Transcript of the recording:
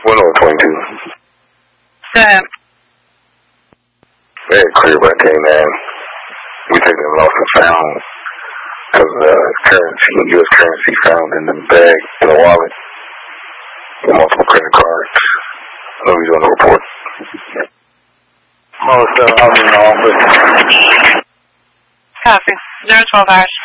122. Sam. Very clear by K9. We taking a loss and found because currency, U.S. currency found in the bag, in the wallet, with multiple credit cards. What are we doing the report? Most of them in the office. Copy. 012 hours.